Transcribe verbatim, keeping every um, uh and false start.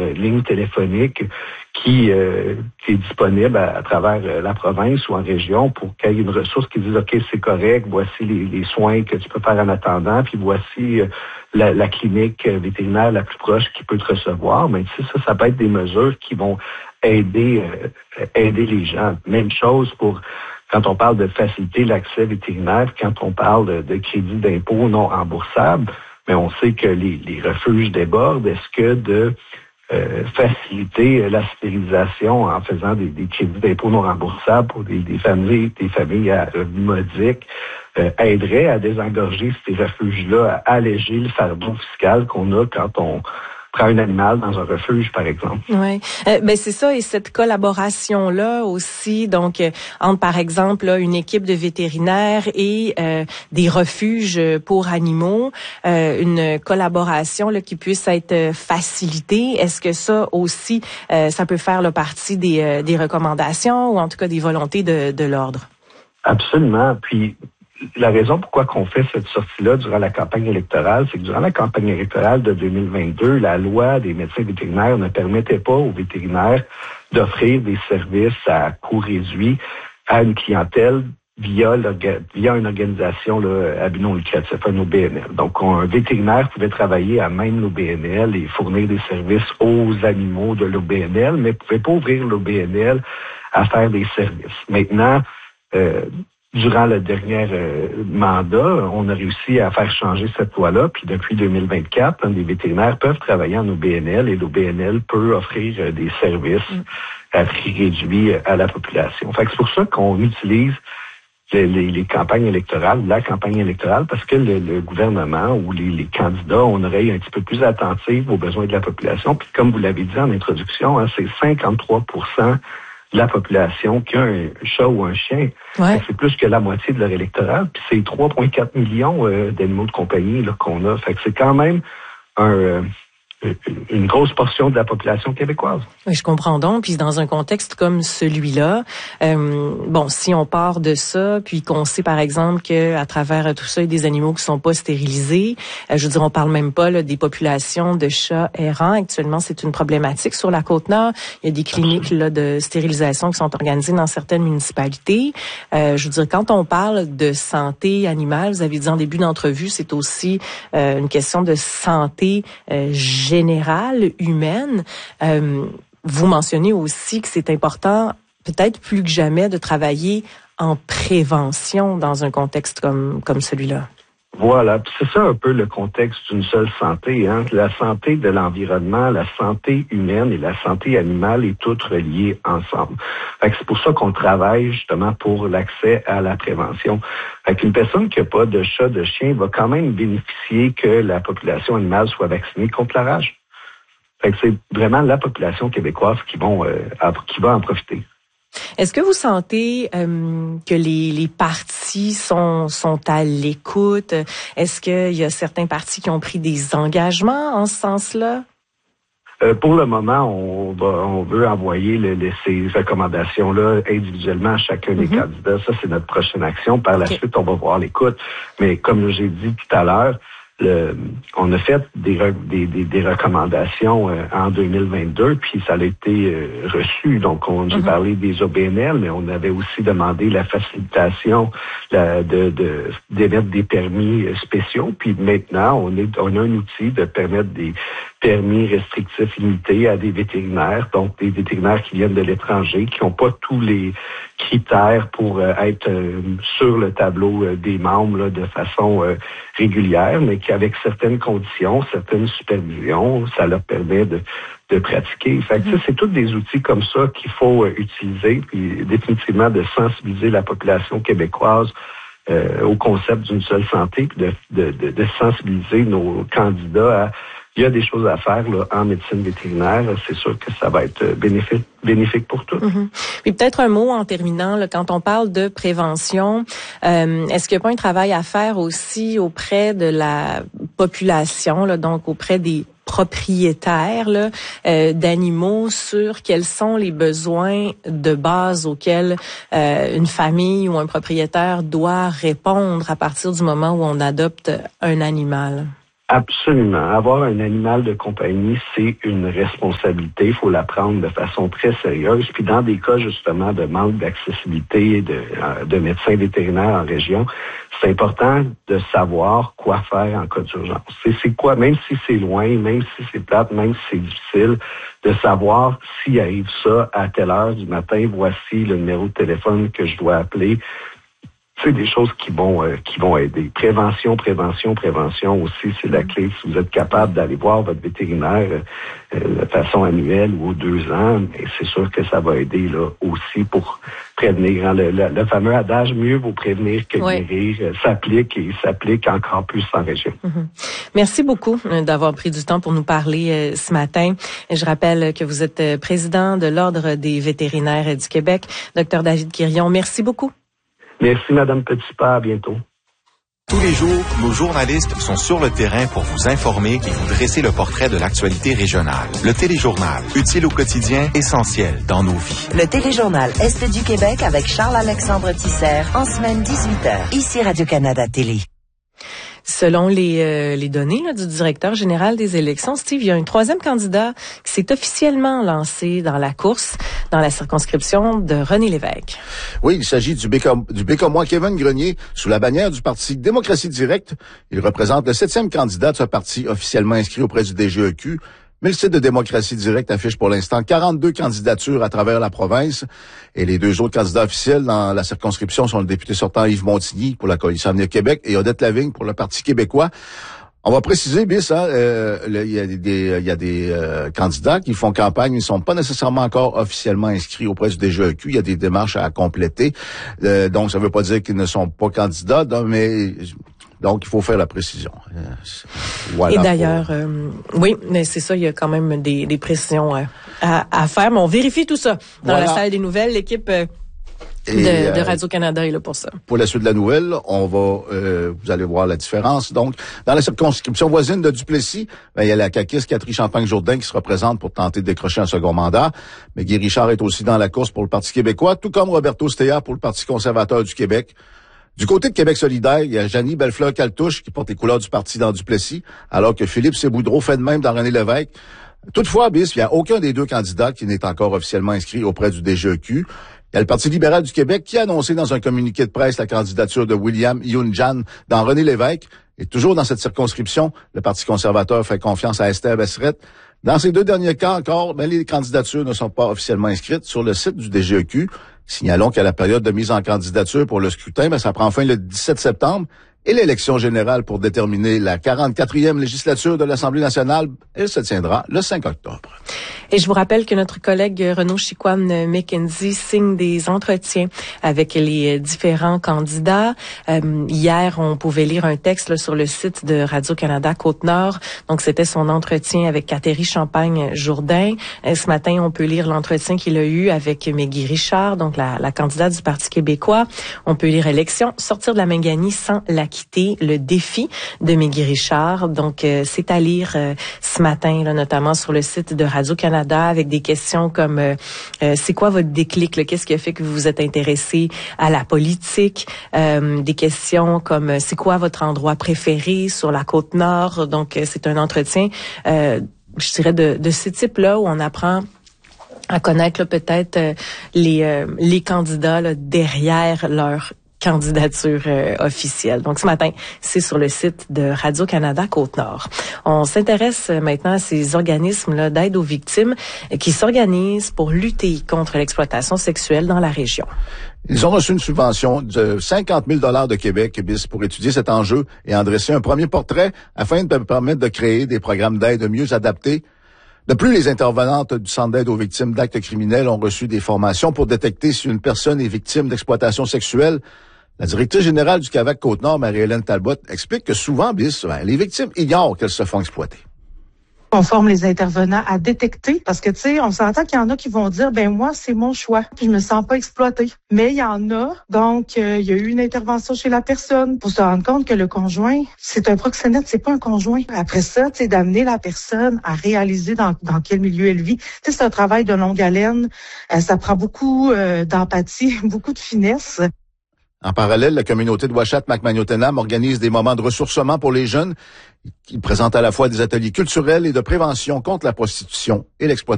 une ligne téléphonique qui, euh, qui est disponible à, à travers la province ou en région pour qu'il y ait une ressource qui dise « OK, c'est correct, voici les, les soins que tu peux faire en attendant, puis voici euh, la, la clinique vétérinaire la plus proche qui peut te recevoir. » Mais tu sais, ça, ça peut être des mesures qui vont aider, euh, aider les gens. Même chose pour quand on parle de faciliter l'accès vétérinaire, quand on parle de, de crédit d'impôt non remboursable, mais on sait que les, les refuges débordent. Est-ce que de euh, faciliter la stérilisation en faisant des, des crédits d'impôt non remboursables pour des, des familles, des familles à revenus modiques euh, aiderait à désengorger ces refuges-là, à alléger le fardeau fiscal qu'on a quand on prend un animal dans un refuge, par exemple. Oui, euh, ben c'est ça, et cette collaboration-là aussi, donc euh, entre par exemple là, une équipe de vétérinaires et euh, des refuges pour animaux, euh, une collaboration là, qui puisse être facilitée. Est-ce que ça aussi, euh, ça peut faire là, partie des, euh, des recommandations ou en tout cas des volontés de, de l'ordre? Absolument. Puis la raison pourquoi qu'on fait cette sortie-là durant la campagne électorale, c'est que durant la campagne électorale de deux mille vingt-deux, la loi des médecins vétérinaires ne permettait pas aux vétérinaires d'offrir des services à coût réduit à une clientèle via, via une organisation là, à but non lucratif, un O B N L. Donc, un vétérinaire pouvait travailler à même l'O B N L et fournir des services aux animaux de l'O B N L, mais ne pouvait pas ouvrir l'O B N L à faire des services. Maintenant, euh, durant le dernier euh, mandat, on a réussi à faire changer cette loi-là. Puis depuis deux mille vingt-quatre, hein, les vétérinaires peuvent travailler en O B N L et l'O B N L peut offrir euh, des services mm. à prix réduit à la population. Fait que c'est pour ça qu'on utilise les, les, les campagnes électorales, la campagne électorale, parce que le, le gouvernement ou les, les candidats ont une oreille un petit peu plus attentive aux besoins de la population. Puis comme vous l'avez dit en introduction, hein, c'est cinquante-trois pour cent de la population qui a un chat ou un chien. Ouais. C'est plus que la moitié de leur électorat. Puis c'est trois virgule quatre millions euh, d'animaux de compagnie là, qu'on a. Fait que c'est quand même un, euh, une grosse portion de la population québécoise. Oui, je comprends donc. Puis dans un contexte comme celui-là, euh, bon, si on part de ça, puis qu'on sait par exemple que à travers tout ça, il y a des animaux qui sont pas stérilisés. Euh, je veux dire, on parle même pas là, des populations de chats errants. Actuellement, c'est une problématique sur la Côte-Nord. Il y a des cliniques là de stérilisation qui sont organisées dans certaines municipalités. Euh, je veux dire, quand on parle de santé animale, vous avez dit en début d'entrevue, c'est aussi euh, une question de santé euh, générale, humaine. Euh, vous mentionnez aussi que c'est important, peut-être plus que jamais, de travailler en prévention dans un contexte comme, comme celui-là. Voilà, puis c'est ça un peu le contexte d'une seule santé. Hein? La santé de l'environnement, la santé humaine et la santé animale est toutes reliées ensemble. Fait que c'est pour ça qu'on travaille justement pour l'accès à la prévention. Fait qu'une personne qui n'a pas de chat, de chien va quand même bénéficier que la population animale soit vaccinée contre la rage. Fait que c'est vraiment la population québécoise qui, vont, euh, qui va en profiter. Est-ce que vous sentez euh, que les, les partis sont, sont à l'écoute? Est-ce qu'il y a certains partis qui ont pris des engagements en ce sens-là? Euh, pour le moment, on, va, on veut envoyer le, le, ces recommandations-là individuellement à chacun des mm-hmm. candidats. Ça, c'est notre prochaine action. Par la okay. suite, on va voir l'écoute. Mais comme j'ai dit tout à l'heure, Le, on a fait des, des, des, des recommandations euh, en deux mille vingt-deux, puis ça a été euh, reçu. Donc, on a mm-hmm. parlé des O B N L, mais on avait aussi demandé la facilitation la, de, de d'émettre des permis spéciaux. Puis maintenant, on, est, on a un outil de permettre des permis restrictifs limités à des vétérinaires, donc des vétérinaires qui viennent de l'étranger, qui n'ont pas tous les critères pour euh, être euh, sur le tableau euh, des membres là, de façon euh, régulière, mais qu'avec certaines conditions, certaines supervisions, ça leur permet de, de pratiquer. Fait que, mm-hmm. c'est tous des outils comme ça qu'il faut euh, utiliser, puis définitivement de sensibiliser la population québécoise euh, au concept d'une seule santé, puis de, de, de, de sensibiliser nos candidats à il y a des choses à faire là, en médecine vétérinaire. C'est sûr que ça va être bénéfique, bénéfique pour tous. Mm-hmm. Puis peut-être un mot en terminant, là, quand on parle de prévention, euh, est-ce qu'il n'y a pas un travail à faire aussi auprès de la population, là, donc auprès des propriétaires là, euh, d'animaux sur quels sont les besoins de base auxquels euh, une famille ou un propriétaire doit répondre à partir du moment où on adopte un animal? Absolument. Avoir un animal de compagnie, c'est une responsabilité. Il faut la prendre de façon très sérieuse. Puis dans des cas justement de manque d'accessibilité de, de médecins vétérinaires en région, c'est important de savoir quoi faire en cas d'urgence. C'est, c'est quoi, même si c'est loin, même si c'est plate, même si c'est difficile, de savoir s'il arrive ça à telle heure du matin, voici le numéro de téléphone que je dois appeler. C'est des choses qui vont euh, qui vont aider. Prévention, prévention, prévention aussi, c'est la clé. Si vous êtes capable d'aller voir votre vétérinaire euh, de façon annuelle ou aux deux ans, mais c'est sûr que ça va aider là aussi pour prévenir. Hein, le, le, le fameux adage « mieux vaut prévenir que oui. guérir euh, » s'applique et s'applique encore plus en région. Mm-hmm. Merci beaucoup euh, d'avoir pris du temps pour nous parler euh, ce matin. Je rappelle que vous êtes euh, président de l'Ordre des vétérinaires du Québec. Docteur David Quirion, merci beaucoup. Merci, Madame Petitpas. À bientôt. Tous les jours, nos journalistes sont sur le terrain pour vous informer et vous dresser le portrait de l'actualité régionale. Le Téléjournal, utile au quotidien, essentiel dans nos vies. Le Téléjournal Est du Québec avec Charles-Alexandre Tisser en semaine dix-huit heures. Ici Radio-Canada Télé. Selon les, euh, les données là, du directeur général des élections, Steve, il y a un troisième candidat qui s'est officiellement lancé dans la course dans la circonscription de René Lévesque. Oui, il s'agit du, Bécom, du Bécomois Kevin Grenier, sous la bannière du Parti Démocratie Directe. Il représente le septième candidat de ce parti officiellement inscrit auprès du D G E Q. Mais le site de Démocratie Directe affiche pour l'instant quarante-deux candidatures à travers la province. Et les deux autres candidats officiels dans la circonscription sont le député sortant Yves Montigny pour la Coalition Avenir Québec et Odette Lavigne pour le Parti québécois. On va préciser, Bis, hein, euh, il y a des, il y a des euh, candidats qui font campagne, ils ne sont pas nécessairement encore officiellement inscrits auprès du D G E Q. Il y a des démarches à compléter. Euh, donc, ça ne veut pas dire qu'ils ne sont pas candidats, donc, mais... Donc, il faut faire la précision. Voilà. Et d'ailleurs, pour... euh, oui, mais c'est ça, il y a quand même des, des précisions à, à, à faire, mais on vérifie tout ça dans voilà. la salle des nouvelles. L'équipe euh, de, euh, de Radio-Canada est là pour ça. Pour la suite de la nouvelle, on va, euh, vous allez voir la différence. Donc, dans la circonscription voisine de Duplessis, ben, il y a la caquiste Catherine Champagne-Jourdain qui se représente pour tenter de décrocher un second mandat. Mais Guy Richard est aussi dans la course pour le Parti québécois, tout comme Roberto Stea pour le Parti conservateur du Québec. Du côté de Québec solidaire, il y a Janie Bellefleur-Caltouche qui porte les couleurs du parti dans Duplessis, alors que Philippe Séboudreau fait de même dans René Lévesque. Toutefois, Bis, il n'y a aucun des deux candidats qui n'est encore officiellement inscrit auprès du D G E Q. Il y a le Parti libéral du Québec qui a annoncé dans un communiqué de presse la candidature de William Youn-Jan dans René Lévesque. Et toujours dans cette circonscription, le Parti conservateur fait confiance à Esther Besserette. Dans ces deux derniers cas encore, ben, les candidatures ne sont pas officiellement inscrites sur le site du D G E Q. Signalons qu'à la période de mise en candidature pour le scrutin, ben, ça prend fin le dix-sept septembre. Et l'élection générale pour déterminer la quarante-quatrième législature de l'Assemblée nationale, elle se tiendra le cinq octobre. Et je vous rappelle que notre collègue Renaud Chiquan-McKenzie signe des entretiens avec les différents candidats. Euh, hier, on pouvait lire un texte là, sur le site de Radio-Canada Côte-Nord. Donc, c'était son entretien avec Catherine Champagne-Jourdain. Euh, ce matin, on peut lire l'entretien qu'il a eu avec Guy Richard, donc la, la candidate du Parti québécois. On peut lire élection, sortir de la Mangani sans la quitter, le défi de Guy Richard. Donc, euh, c'est à lire euh, ce matin, là, notamment sur le site de Radio-Canada, avec des questions comme euh, euh, c'est quoi votre déclic, là? Qu'est-ce qui a fait que vous vous êtes intéressé à la politique? Euh, des questions comme euh, c'est quoi votre endroit préféré sur la Côte-Nord? Donc, euh, c'est un entretien, euh, je dirais, de, de ce type-là où on apprend à connaître là, peut-être euh, les, euh, les candidats là, derrière leur candidature euh, officielle. Donc ce matin, c'est sur le site de Radio-Canada Côte-Nord. On s'intéresse maintenant à ces organismes-là d'aide aux victimes qui s'organisent pour lutter contre l'exploitation sexuelle dans la région. Ils ont reçu une subvention de cinquante mille dollars de Québec pour étudier cet enjeu et en dresser un premier portrait afin de permettre de créer des programmes d'aide mieux adaptés. De plus, les intervenantes du Centre d'aide aux victimes d'actes criminels ont reçu des formations pour détecter si une personne est victime d'exploitation sexuelle. La directrice générale du C A V A C Côte-Nord, Marie-Hélène Talbot, explique que souvent, bis, ben, les victimes ignorent qu'elles se font exploiter. On forme les intervenants à détecter parce que, tu sais, on s'entend qu'il y en a qui vont dire, ben moi, c'est mon choix, puis je me sens pas exploitée. Mais il y en a, donc, euh, il y a eu une intervention chez la personne pour se rendre compte que le conjoint, c'est un proxénète, c'est pas un conjoint. Après ça, tu sais, d'amener la personne à réaliser dans, dans quel milieu elle vit. Tu sais, c'est un travail de longue haleine. Euh, ça prend beaucoup euh, d'empathie, beaucoup de finesse. En parallèle, la communauté de Ouachat-Macmagnotenam organise des moments de ressourcement pour les jeunes. Il présente à la fois des ateliers culturels et de prévention contre la prostitution et l'exploitation